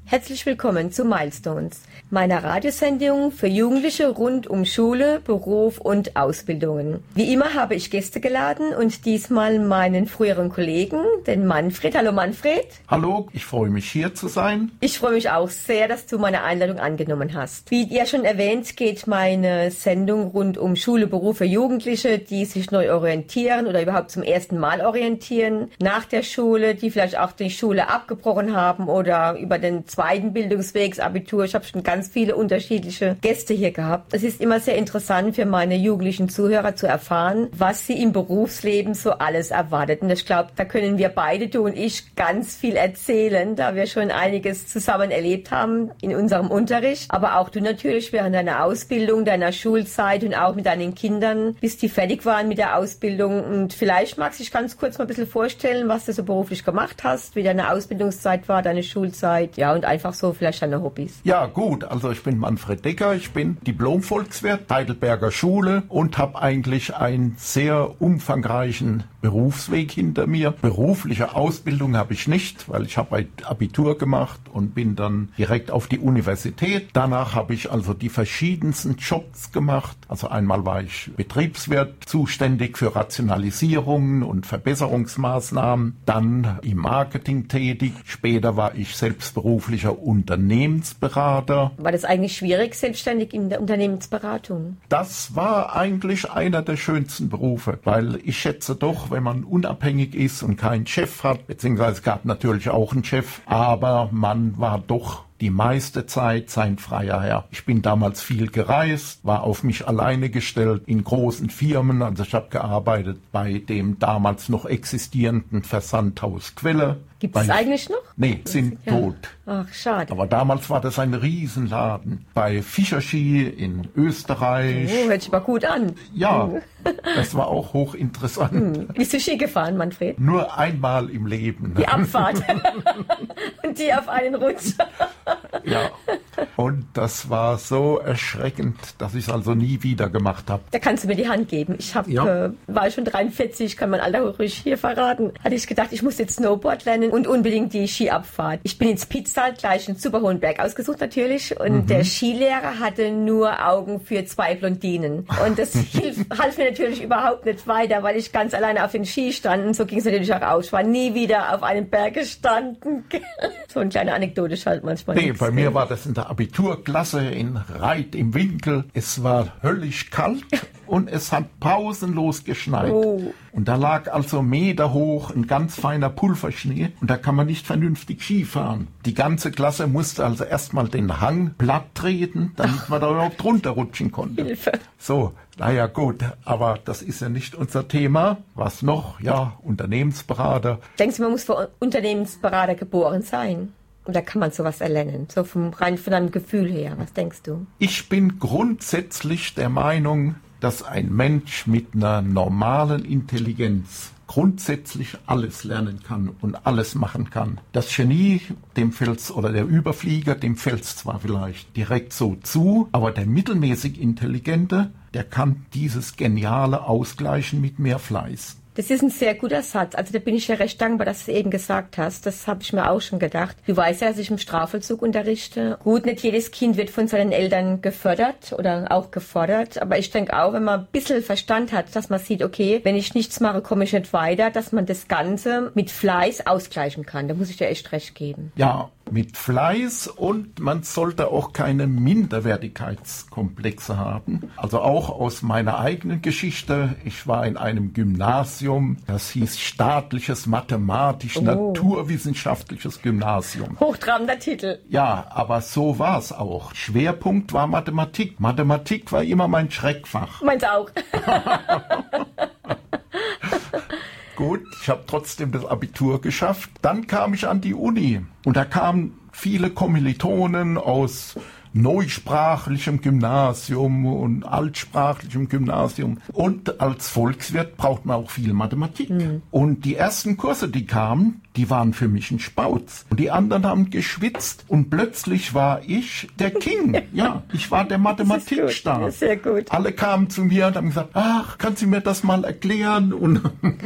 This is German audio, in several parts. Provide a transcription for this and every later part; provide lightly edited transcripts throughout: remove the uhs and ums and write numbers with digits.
Herzlich willkommen zu Milestones, meiner Radiosendung für Jugendliche rund um Schule, Beruf und Ausbildungen. Wie immer habe ich Gäste geladen und diesmal meinen früheren Kollegen, den Manfred. Hallo Manfred. Hallo, ich freue mich hier zu sein. Ich freue mich auch sehr, dass du meine Einladung angenommen hast. Wie ihr schon erwähnt, geht meine Sendung rund um Schule, Beruf für Jugendliche, die sich neu orientieren oder überhaupt zum ersten Mal orientieren, nach der Schule, die vielleicht auch die Schule abgebrochen haben oder über den zweiten Bildungsweg, das Abitur. Ich habe schon ganz viele unterschiedliche Gäste hier gehabt. Es ist immer sehr interessant für meine jugendlichen Zuhörer zu erfahren, was sie im Berufsleben so alles erwartet. Und ich glaube, da können wir beide, du und ich, ganz viel erzählen, da wir schon einiges zusammen erlebt haben in unserem Unterricht. Aber auch du natürlich während deiner Ausbildung, deiner Schulzeit und auch mit deinen Kindern, bis die fertig waren mit der Ausbildung. Und vielleicht magst du dich ganz kurz mal ein bisschen vorstellen, was du so beruflich gemacht hast, wie deine Ausbildungszeit war, deine Schulzeit, ja, und einfach so vielleicht deine Hobbys. Ja gut, also ich bin Manfred Decker, ich bin Diplom-Volkswirt, Heidelberger Schule und habe eigentlich einen sehr umfangreichen Berufsweg hinter mir. Berufliche Ausbildung habe ich nicht, weil ich habe Abitur gemacht und bin dann direkt auf die Universität. Danach habe ich also die verschiedensten Jobs gemacht. Also einmal war ich Betriebswirt, zuständig für Rationalisierungen und Verbesserungsmaßnahmen, dann im Marketing tätig. Später war ich selbst beruflicher Unternehmensberater. War das eigentlich schwierig, selbstständig in der Unternehmensberatung? Das war eigentlich einer der schönsten Berufe, weil ich schätze doch, wenn man unabhängig ist und keinen Chef hat, beziehungsweise es gab natürlich auch einen Chef, aber man war doch die meiste Zeit sein freier Herr. Ich bin damals viel gereist, war auf mich alleine gestellt in großen Firmen. Also ich habe gearbeitet bei dem damals noch existierenden Versandhaus Quelle. Gibt es eigentlich noch? Nee, sind tot. Ach, schade. Aber damals war das ein Riesenladen. Bei Fischerski in Österreich. Oh, hört sich mal gut an. Ja, das war auch hochinteressant. Bist du Ski gefahren, Manfred? Nur einmal im Leben. Die Abfahrt. Und die auf einen Rutsch. Ja, und das war so erschreckend, dass ich es also nie wieder gemacht habe. Da kannst du mir die Hand geben. Ich war schon 43, kann mein Alter ruhig hier verraten. Hatte ich gedacht, ich muss jetzt Snowboard lernen und unbedingt die Skiabfahrt. Ich bin ins Pitztal, gleich einen super hohen Berg ausgesucht natürlich. Und der Skilehrer hatte nur Augen für 2 Blondinen. Und das half mir natürlich überhaupt nicht weiter, weil ich ganz alleine auf den Ski stand. Und so ging es natürlich auch aus. Ich war nie wieder auf einem Berg gestanden. So eine kleine Anekdote halt manchmal. Nee, bei mir war das in der Abiturklasse in Reit im Winkel. Es war höllisch kalt und es hat pausenlos geschneit. Oh. Und da lag also Meter hoch ein ganz feiner Pulverschnee und da kann man nicht vernünftig Ski fahren. Die ganze Klasse musste also erstmal den Hang platt treten, damit man da überhaupt runterrutschen konnte. Hilfe. So, naja gut, aber das ist ja nicht unser Thema. Was noch? Ja, Unternehmensberater. Denkst du, man muss für Unternehmensberater geboren sein? Oder kann man sowas erlernen? So rein von deinem Gefühl her. Was denkst du? Ich bin grundsätzlich der Meinung, dass ein Mensch mit einer normalen Intelligenz grundsätzlich alles lernen kann und alles machen kann. Das Genie, dem fällt's, oder der Überflieger, dem fällt's zwar vielleicht direkt so zu, aber der mittelmäßig Intelligente, der kann dieses Geniale ausgleichen mit mehr Fleiß. Das ist ein sehr guter Satz. Also da bin ich ja recht dankbar, dass du eben gesagt hast. Das habe ich mir auch schon gedacht. Du weißt ja, dass ich im Strafvollzug unterrichte. Gut, nicht jedes Kind wird von seinen Eltern gefördert oder auch gefordert. Aber ich denke auch, wenn man ein bisschen Verstand hat, dass man sieht, okay, wenn ich nichts mache, komme ich nicht weiter, dass man das Ganze mit Fleiß ausgleichen kann. Da muss ich dir echt recht geben. Ja, mit Fleiß, und man sollte auch keine Minderwertigkeitskomplexe haben. Also auch aus meiner eigenen Geschichte. Ich war in einem Gymnasium, das hieß Staatliches Mathematisch-Naturwissenschaftliches Gymnasium. Hochtrabender Titel. Ja, aber so war es auch. Schwerpunkt war Mathematik. Mathematik war immer mein Schreckfach. Meins auch. Gut, ich habe trotzdem das Abitur geschafft. Dann kam ich an die Uni und da kamen viele Kommilitonen aus neusprachlichem Gymnasium und altsprachlichem Gymnasium. Und als Volkswirt braucht man auch viel Mathematik. Und die ersten Kurse, die kamen, die waren für mich ein Spauz. Und die anderen haben geschwitzt. Und plötzlich war ich der King. Ja, ich war der Mathematikstar. Das ist sehr gut. Alle kamen zu mir und haben gesagt, ach, kannst du mir das mal erklären? Und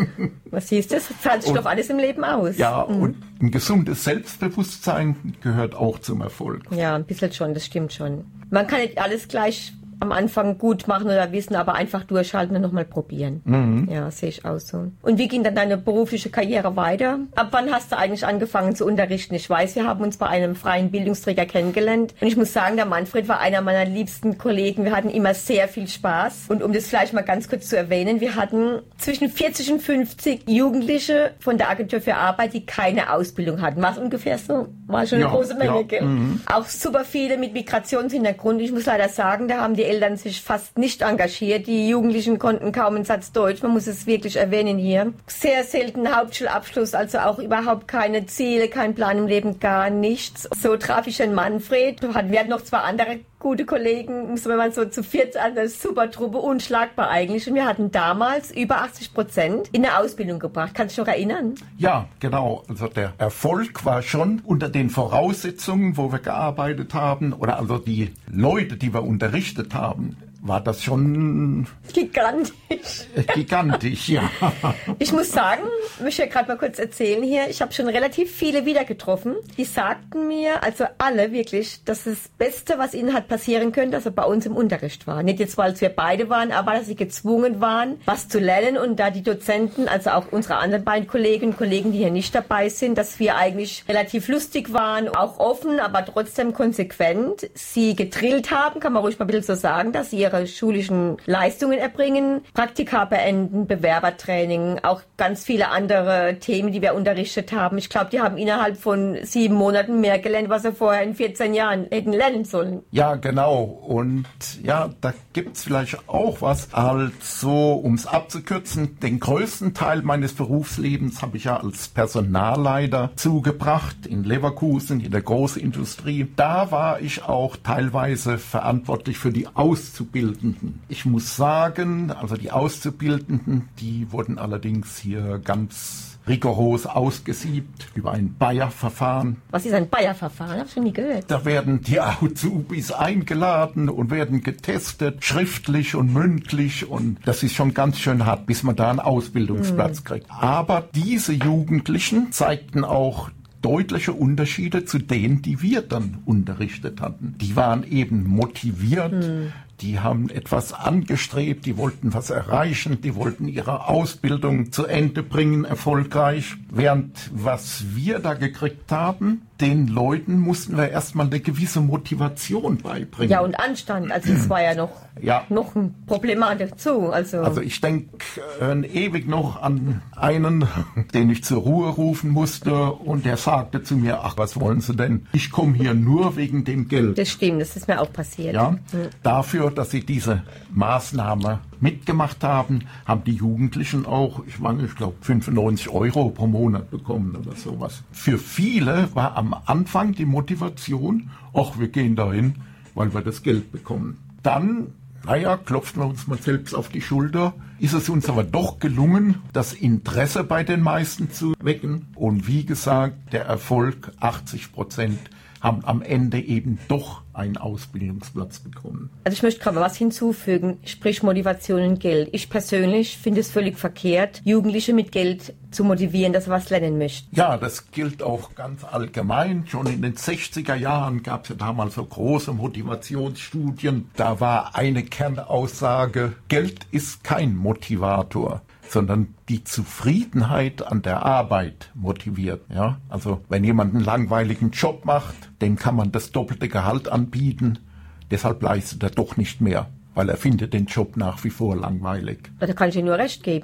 was siehst du, das zahlt sich doch alles im Leben aus. ja, und ein gesundes Selbstbewusstsein gehört auch zum Erfolg. Ja, ein bisschen schon, das stimmt schon. Man kann nicht alles gleich am Anfang gut machen oder wissen, aber einfach durchhalten und nochmal probieren. Ja, sehe ich auch so. Und wie ging dann deine berufliche Karriere weiter? Ab wann hast du eigentlich angefangen zu unterrichten? Ich weiß, wir haben uns bei einem freien Bildungsträger kennengelernt. Und ich muss sagen, der Manfred war einer meiner liebsten Kollegen. Wir hatten immer sehr viel Spaß. Und um das vielleicht mal ganz kurz zu erwähnen, wir hatten zwischen 40 und 50 Jugendliche von der Agentur für Arbeit, die keine Ausbildung hatten. War es ungefähr so? War schon eine große Menge, gell? Auch super viele mit Migrationshintergrund. Ich muss leider sagen, da haben die Eltern sich fast nicht engagiert. Die Jugendlichen konnten kaum einen Satz Deutsch. Man muss es wirklich erwähnen hier. Sehr selten Hauptschulabschluss, also auch überhaupt keine Ziele, kein Plan im Leben, gar nichts. So traf ich den Manfred. Wir hatten noch zwei andere gute Kollegen, wenn man so zu viert an der Supertruppe, unschlagbar eigentlich. Und wir hatten damals über 80% in der Ausbildung gebracht. Kannst du dich noch erinnern? Ja, genau. Also der Erfolg war schon unter den Voraussetzungen, wo wir gearbeitet haben, oder also die Leute, die wir unterrichtet haben, war das schon gigantisch. Gigantisch, ja. Ich muss sagen, möchte ja gerade mal kurz erzählen hier, ich habe schon relativ viele wieder getroffen, die sagten mir, also alle wirklich, dass das Beste, was ihnen hat passieren können, dass sie bei uns im Unterricht waren. Nicht jetzt, weil wir beide waren, aber dass sie gezwungen waren, was zu lernen und da die Dozenten, also auch unsere anderen beiden Kolleginnen und Kollegen, die hier nicht dabei sind, dass wir eigentlich relativ lustig waren, auch offen, aber trotzdem konsequent sie gedrillt haben, kann man ruhig mal ein bisschen so sagen, dass sie ihre schulischen Leistungen erbringen, Praktika beenden, Bewerbertraining, auch ganz viele andere Themen, die wir unterrichtet haben. Ich glaube, die haben innerhalb von 7 Monaten mehr gelernt, was sie vorher in 14 Jahren hätten lernen sollen. Ja, genau. Und ja, da gibt's vielleicht auch was. Also, um es abzukürzen, den größten Teil meines Berufslebens habe ich ja als Personalleiter zugebracht in Leverkusen, in der Großindustrie. Da war ich auch teilweise verantwortlich für die Auszubildenden. Ich muss sagen, also die Auszubildenden, die wurden allerdings hier ganz rigoros ausgesiebt über ein Bayer-Verfahren. Was ist ein Bayer-Verfahren? Hab ich schon nie gehört. Da werden die Azubis eingeladen und werden getestet, schriftlich und mündlich, und das ist schon ganz schön hart, bis man da einen Ausbildungsplatz kriegt. Aber diese Jugendlichen zeigten auch deutliche Unterschiede zu denen, die wir dann unterrichtet hatten. Die waren eben motiviert, die haben etwas angestrebt, die wollten was erreichen, die wollten ihre Ausbildung zu Ende bringen, erfolgreich. Während was wir da gekriegt haben, den Leuten mussten wir erstmal eine gewisse Motivation beibringen. Ja, und Anstand, also es war ja noch ein Problem dazu. Also ich denke ewig noch an einen, den ich zur Ruhe rufen musste, und der sagte zu mir, ach, was wollen Sie denn? Ich komme hier nur wegen dem Geld. Das stimmt, das ist mir auch passiert. Ja, dafür, dass sie diese Maßnahme mitgemacht haben, haben die Jugendlichen auch, ich glaube, 95 € pro Monat bekommen oder sowas. Für viele war am Anfang die Motivation, ach, wir gehen dahin, weil wir das Geld bekommen. Dann, klopfen wir uns mal selbst auf die Schulter, ist es uns aber doch gelungen, das Interesse bei den meisten zu wecken. Und wie gesagt, der Erfolg, 80% haben am Ende eben doch einen Ausbildungsplatz bekommen. Also ich möchte gerade mal was hinzufügen, sprich Motivation und Geld. Ich persönlich finde es völlig verkehrt, Jugendliche mit Geld zu motivieren, dass sie was lernen möchten. Ja, das gilt auch ganz allgemein. Schon in den 60er Jahren gab es ja damals so große Motivationsstudien. Da war eine Kernaussage, Geld ist kein Motivator, sondern die Zufriedenheit an der Arbeit motiviert. Ja? Also wenn jemand einen langweiligen Job macht, dem kann man das doppelte Gehalt anbieten, deshalb leistet er doch nicht mehr, weil er findet den Job nach wie vor langweilig. Da kann ich dir nur recht geben,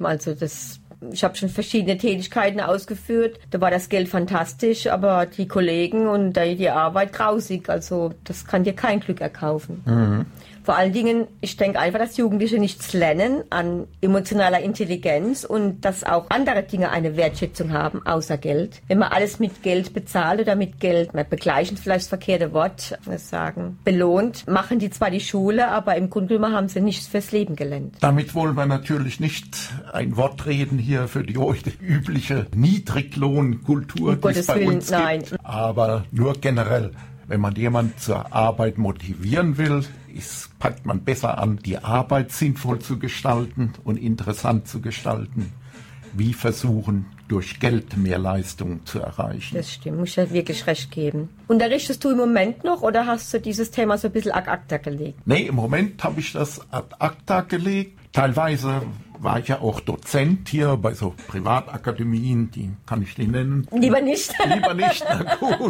ich habe schon verschiedene Tätigkeiten ausgeführt. Da war das Geld fantastisch, aber die Kollegen und die Arbeit grausig. Also das kann dir kein Glück erkaufen. Vor allen Dingen, ich denke einfach, dass Jugendliche nichts lernen an emotionaler Intelligenz und dass auch andere Dinge eine Wertschätzung haben, außer Geld. Wenn man alles mit Geld bezahlt oder mit Geld, man begleichen vielleicht das verkehrte Wort, sagen, belohnt, machen die zwar die Schule, aber im Grunde genommen haben sie nichts fürs Leben gelernt. Damit wollen wir natürlich nicht ein Wort reden hier für die heute übliche Niedriglohnkultur, die es bei uns gibt, aber nur generell. Wenn man jemanden zur Arbeit motivieren will, packt man besser an, die Arbeit sinnvoll zu gestalten und interessant zu gestalten, wie versuchen, durch Geld mehr Leistung zu erreichen. Das stimmt, muss ich ja wirklich recht geben. Unterrichtest du im Moment noch oder hast du dieses Thema so ein bisschen ad acta gelegt? Nee, im Moment habe ich das ad acta gelegt. Teilweise war ich ja auch Dozent hier bei so Privatakademien, die kann ich die nennen. Lieber nicht. Lieber nicht, na gut.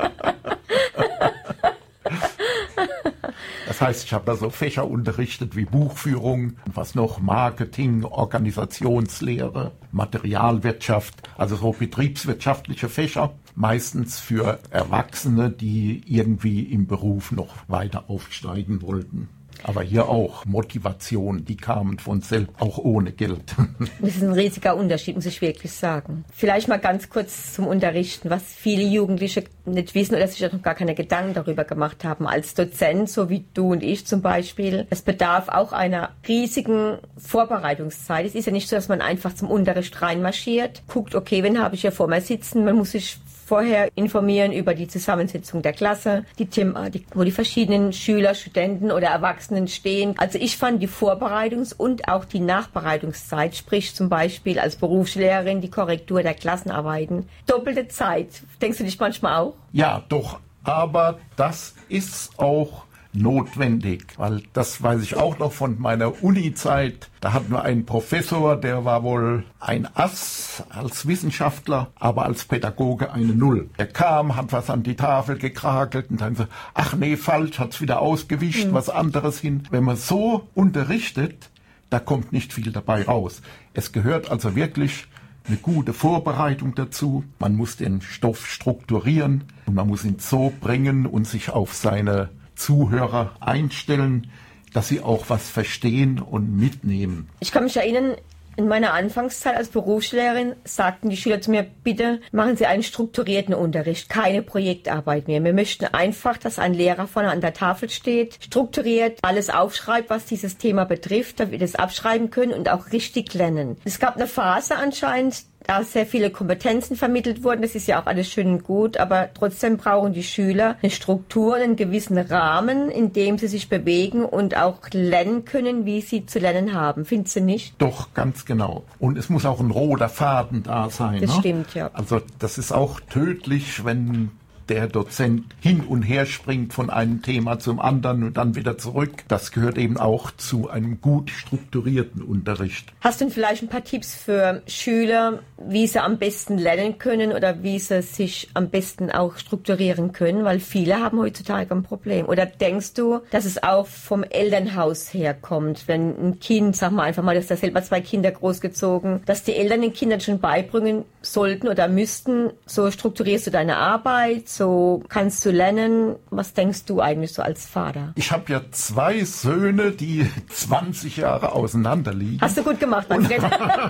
Das heißt, ich habe da so Fächer unterrichtet wie Buchführung, was noch, Marketing, Organisationslehre, Materialwirtschaft, also so betriebswirtschaftliche Fächer, meistens für Erwachsene, die irgendwie im Beruf noch weiter aufsteigen wollten. Aber hier auch Motivation, die kamen von selbst, auch ohne Geld. Das ist ein riesiger Unterschied, muss ich wirklich sagen. Vielleicht mal ganz kurz zum Unterrichten, was viele Jugendliche nicht wissen oder sich noch gar keine Gedanken darüber gemacht haben. Als Dozent, so wie du und ich zum Beispiel, es bedarf auch einer riesigen Vorbereitungszeit. Es ist ja nicht so, dass man einfach zum Unterricht reinmarschiert, guckt, okay, wen habe ich hier vor mir sitzen, man muss sich vorher informieren über die Zusammensetzung der Klasse, die Thematik, wo die verschiedenen Schüler, Studenten oder Erwachsenen stehen. Also ich fand die Vorbereitungs- und auch die Nachbereitungszeit, sprich zum Beispiel als Berufslehrerin die Korrektur der Klassenarbeiten, doppelte Zeit. Denkst du nicht manchmal auch? Ja, doch. Aber das ist auch notwendig, weil das weiß ich auch noch von meiner Uni-Zeit. Da hatten wir einen Professor, der war wohl ein Ass als Wissenschaftler, aber als Pädagoge eine Null. Er kam, hat was an die Tafel gekrakelt und dann so, ach nee, falsch, hat's wieder ausgewischt, was anderes hin. Wenn man so unterrichtet, da kommt nicht viel dabei raus. Es gehört also wirklich eine gute Vorbereitung dazu. Man muss den Stoff strukturieren und man muss ihn so bringen und sich auf seine Zuhörer einstellen, dass sie auch was verstehen und mitnehmen. Ich kann mich erinnern, in meiner Anfangszeit als Berufslehrerin sagten die Schüler zu mir, bitte machen Sie einen strukturierten Unterricht, keine Projektarbeit mehr. Wir möchten einfach, dass ein Lehrer vorne an der Tafel steht, strukturiert alles aufschreibt, was dieses Thema betrifft, damit wir das abschreiben können und auch richtig lernen. Es gab eine Phase anscheinend, da sehr viele Kompetenzen vermittelt wurden. Das ist ja auch alles schön und gut, aber trotzdem brauchen die Schüler eine Struktur, einen gewissen Rahmen, in dem sie sich bewegen und auch lernen können, wie sie zu lernen haben. Findest du nicht? Doch, ganz genau. Und es muss auch ein roter Faden da sein. Das stimmt, ja. Also das ist auch tödlich, wenn der Dozent hin und her springt von einem Thema zum anderen und dann wieder zurück. Das gehört eben auch zu einem gut strukturierten Unterricht. Hast du denn vielleicht ein paar Tipps für Schüler, wie sie am besten lernen können oder wie sie sich am besten auch strukturieren können? Weil viele haben heutzutage ein Problem. Oder denkst du, dass es auch vom Elternhaus herkommt, wenn ein Kind, sag mal einfach mal, du hast ja selber 2 Kinder großgezogen, dass die Eltern den Kindern schon beibringen sollten oder müssten, so strukturierst du deine Arbeit, so kannst du lernen. Was denkst du eigentlich so als Vater? Ich habe ja 2 Söhne, die 20 Jahre auseinander liegen. Hast du gut gemacht, Manfred.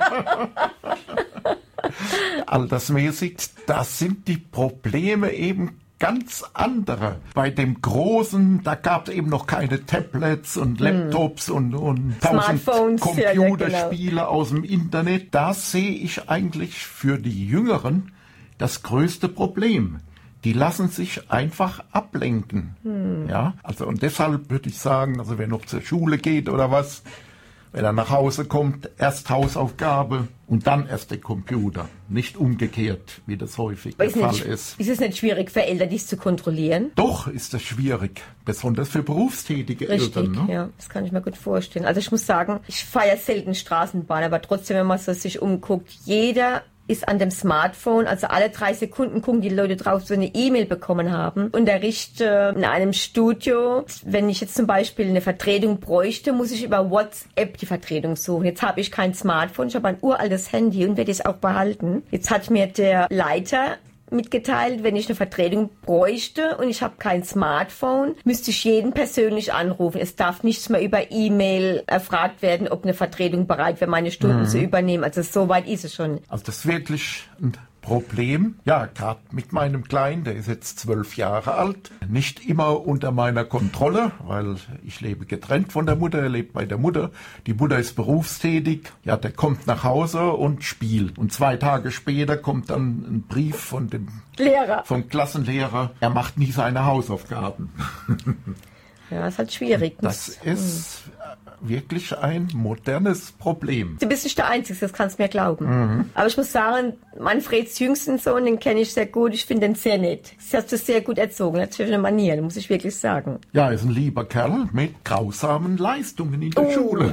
Altersmäßig, das sind die Probleme eben ganz andere. Bei dem Großen, da gab es eben noch keine Tablets und Laptops und 1000 Computerspiele aus dem Internet. Da sehe ich eigentlich für die Jüngeren das größte Problem. Die lassen sich einfach ablenken. Ja, also und deshalb würde ich sagen, also wer noch zur Schule geht oder was, wenn er nach Hause kommt, erst Hausaufgabe und dann erst der Computer. Nicht umgekehrt, wie das häufig der Fall ist. Ist es nicht schwierig für Eltern, dies zu kontrollieren? Doch, ist das schwierig. Besonders für berufstätige Eltern. Richtig, ja, das kann ich mir gut vorstellen. Also ich muss sagen, ich fahre ja selten Straßenbahn, aber trotzdem, wenn man so sich umguckt, jeder ist an dem Smartphone, also alle 3 Sekunden gucken die Leute drauf, so eine E-Mail bekommen haben. Unterricht in einem Studio, wenn ich jetzt zum Beispiel eine Vertretung bräuchte, muss ich über WhatsApp die Vertretung suchen. Jetzt habe ich kein Smartphone, ich habe ein uraltes Handy und werde es auch behalten. Jetzt hat mir der Leiter mitgeteilt, wenn ich eine Vertretung bräuchte und ich habe kein Smartphone, müsste ich jeden persönlich anrufen. Es darf nichts mehr über E-Mail erfragt werden, ob eine Vertretung bereit wäre, meine Stunden zu übernehmen. Also so weit ist es schon. Also das ist wirklich ein Problem. Ja, gerade mit meinem Kleinen, der ist jetzt 12 Jahre alt, nicht immer unter meiner Kontrolle, weil ich lebe getrennt von der Mutter, er lebt bei der Mutter. Die Mutter ist berufstätig. Ja, der kommt nach Hause und spielt. Und 2 Tage später kommt dann ein Brief von dem vom Klassenlehrer. Er macht nie seine Hausaufgaben. Ja, ist halt schwierig. Das ist wirklich ein modernes Problem. Du bist nicht der Einzige, das kannst du mir glauben. Aber ich muss sagen, Manfreds jüngsten Sohn, den kenne ich sehr gut. Ich finde den sehr nett. Sie hat das sehr gut erzogen. Hat schöne Manieren, muss ich wirklich sagen. Ja, er ist ein lieber Kerl mit grausamen Leistungen in der Schule.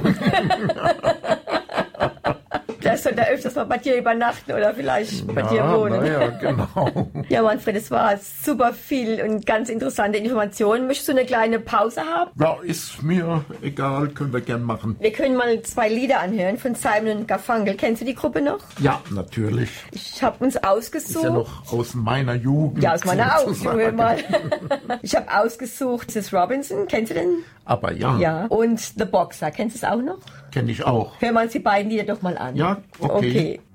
Der soll da öfters mal bei dir übernachten oder vielleicht bei dir wohnen. Ja, genau. Ja, Manfred, es war super viel und ganz interessante Informationen. Möchtest du eine kleine Pause haben? Ja, ist mir egal, können wir gern machen. Wir können mal 2 Lieder anhören von Simon und Garfunkel. Kennst du die Gruppe noch? Ja, natürlich. Ich habe uns ausgesucht. Ist ja noch aus meiner Jugend. Ja, aus meiner auch, Junge mal. Ich habe ausgesucht, das ist Robinson. Kennst du den? Aber ja. Ja. Und The Boxer. Kennst du es auch noch? Kenne ich auch. Hören wir uns die beiden Lieder doch mal an. Ja, okay.